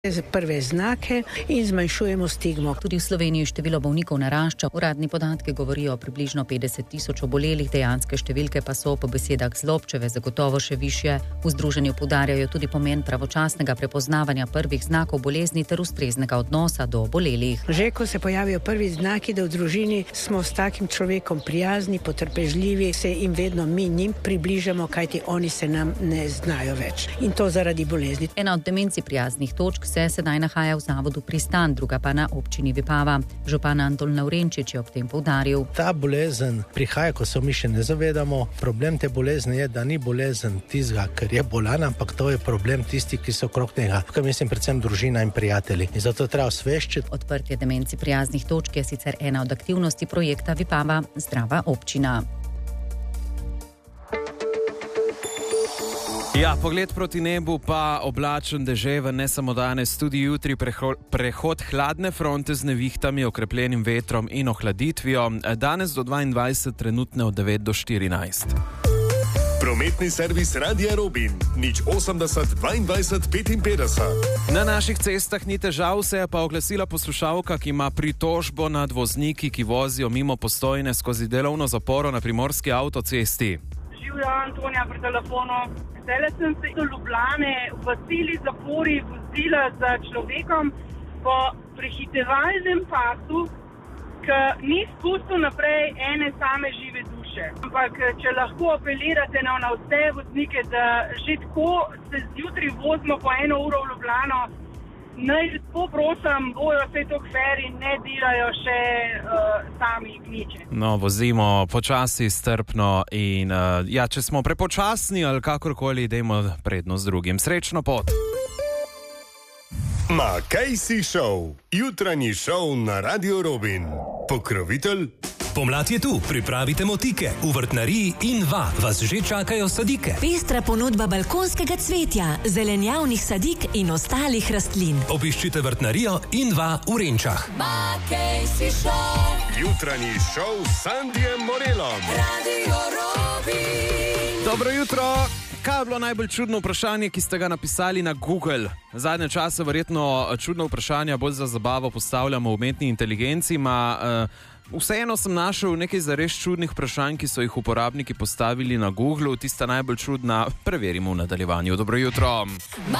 prve znake in zmanjšujemo stigmo. Tudi v Sloveniji število bolnikov narašča. Uradni podatki govorijo o približno 50,000 obolelih, dejanske številke pa so po besedah Zlobčeve zagotovo še višje. V združenju poudarjajo tudi pomen pravočasnega prepoznavanja prvih znakov bolezni ter ustreznega odnosa do obolelih. Že ko se pojavijo prvi znaki, da v družini smo s takim človekom prijazni, potrpežljivi, se jim vedno mi njim približamo, kajti oni se nam ne znajo več. In to zaradi bolezni. Ena od demenci prijaznih točk se sedaj nahaja v zavodu Pristan, druga pa na občini Vipava. Župan Anton Lavrenčič je ob tem poudaril. Ta bolezen prihaja, ko se mi še ne zavedamo. Problem te bolezni je, da ni bolezen tistega, ker je bolan, ampak to je problem tistih, ki so okrog njega. Tukaj mislim predvsem družina in prijatelji. In zato treba osveščiti. Odprtje demenci prijaznih točk je sicer ena od aktivnosti projekta Vipava Zdrava občina. Ja, pogled proti nebu pa oblačen, deževen, ne samo danes, tudi jutri prehod hladne fronte z nevihtami, okrepljenim vetrom in ohladitvijo. Danes do 22, trenutne od 9 do 14. Prometni servis Radia Robin, 080 22 55. Na naših cestah ni težav, se je pa oglasila poslušalka, ki ima pritožbo nad vozniki, ki vozijo mimo Postojne skozi delovno zaporo na primorski avtocesti. Živjo, Antonija pri telefonu. Zdaj sem se do Ljubljane v celi zapori vozila za človekom po prehitevalnem pasu, ki ni spustil naprej ene same žive duše. Ampak če lahko apelirate na vse voznike, da že tako se zjutraj vozimo po 1 uro v Ljubljano, naj lepo prosim, bojo vse to kfer in ne dirajo še sami gniče. No, vozimo počasi, strpno in ja, če smo prepočasni ali kakorkoli, dajmo prednost drugim. Srečno pot! Makejsi Show, jutranji šov na Radio Robin. Pokrovitelj? Pomlad je tu, pripravite motike. V vrtnariji Inva vas že čakajo sadike. Pestra ponudba balkonskega cvetja, zelenjavnih sadik in ostalih rastlin. Obiščite vrtnarijo Inva v Renčah. Makejsi Show, Jutranji šov s Sandijem Morelom. Radio Robin. Dobro jutro! Kaj je bilo najbolj čudno vprašanje, ki ste ga napisali na Google? Zadnje čase verjetno čudno vprašanje bolj za zabavo postavljamo v umetni inteligenci, vseeno sem našel nekaj zares čudnih vprašanj, ki so jih uporabniki postavili na Google. Tista najbolj čudna preverimo v nadaljevanju. Dobro jutro!